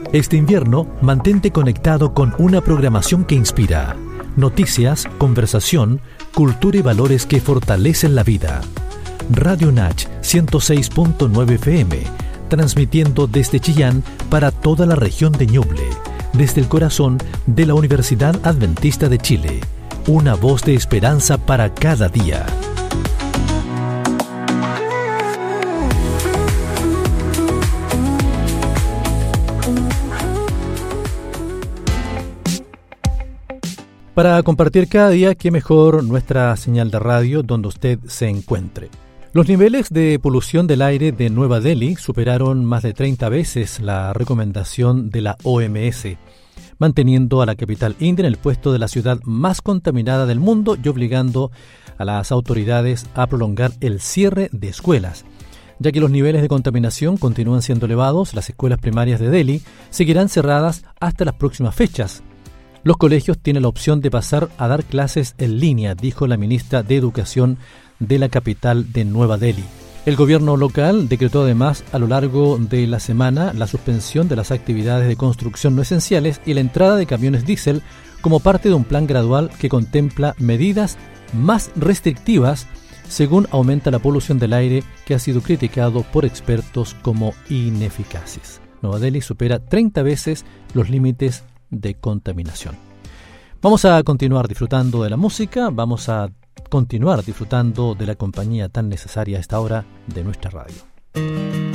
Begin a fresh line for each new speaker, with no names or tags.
Este invierno, mantente conectado con una programación que inspira. Noticias, conversación, cultura y valores que fortalecen la vida. Radio Nach 106.9 FM, transmitiendo desde Chillán para toda la región de Ñuble, desde el corazón de la Universidad Adventista de Chile. Una voz de esperanza para cada día. Para compartir cada día, qué mejor nuestra señal de radio donde usted se encuentre. Los niveles de polución del aire de Nueva Delhi superaron más de 30 veces la recomendación de la OMS, manteniendo a la capital india en el puesto de la ciudad más contaminada del mundo y obligando a las autoridades a prolongar el cierre de escuelas. Ya que los niveles de contaminación continúan siendo elevados, las escuelas primarias de Delhi seguirán cerradas hasta las próximas fechas. Los colegios tienen la opción de pasar a dar clases en línea, dijo la ministra de Educación de la capital de Nueva Delhi. El gobierno local decretó además a lo largo de la semana la suspensión de las actividades de construcción no esenciales y la entrada de camiones diésel como parte de un plan gradual que contempla medidas más restrictivas según aumenta la polución del aire, que ha sido criticado por expertos como ineficaces. Nueva Delhi supera 30 veces los límites de contaminación. Vamos a continuar disfrutando de la música, vamos a continuar disfrutando de la compañía tan necesaria a esta hora de nuestra radio.